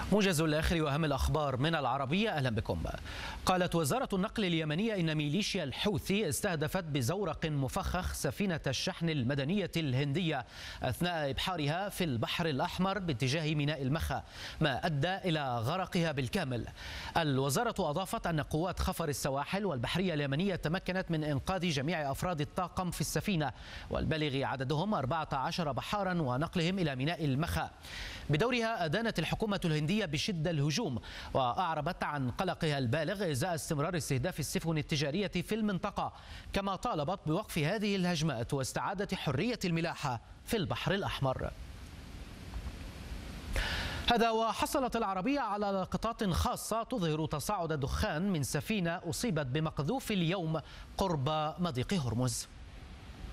موجز الآخر وأهم الأخبار من العربية، أهلا بكم. قالت وزارة النقل اليمنية إن ميليشيا الحوثي استهدفت بزورق مفخخ سفينة الشحن المدنية الهندية أثناء إبحارها في البحر الأحمر باتجاه ميناء المخا، ما أدى إلى غرقها بالكامل. الوزارة أضافت أن قوات خفر السواحل والبحرية اليمنية تمكنت من إنقاذ جميع أفراد الطاقم في السفينة، والبالغ عددهم 14 بحارا، ونقلهم إلى ميناء المخا. بدورها أدانت الحكومة الهندية بشدة الهجوم، وأعربت عن قلقها البالغ إزاء استمرار استهداف السفن التجارية في المنطقة، كما طالبت بوقف هذه الهجمات واستعادة حرية الملاحة في البحر الأحمر. هذا وحصلت العربية على لقطات خاصة تظهر تصاعد الدخان من سفينة أصيبت بمقذوف اليوم قرب مضيق هرمز.